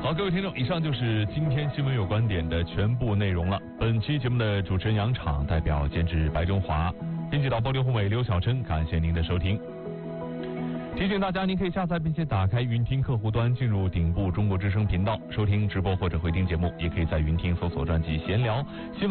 好，各位听众，以上就是今天新闻有观点的全部内容了。本期节目的主持人杨昶，代表监制白中华，编辑导播刘宏伟、刘晓珍，感谢您的收听。提醒大家，您可以下载并且打开云听客户端，进入顶部中国之声频道，收听直播或者回听节目，也可以在云听搜索专辑闲聊新闻。